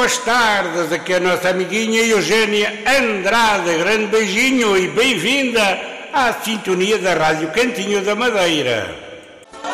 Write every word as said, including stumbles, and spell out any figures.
boas tardes, aqui a nossa amiguinha Eugénia Andrade. Grande beijinho e bem-vinda à sintonia da Rádio Cantinho da Madeira.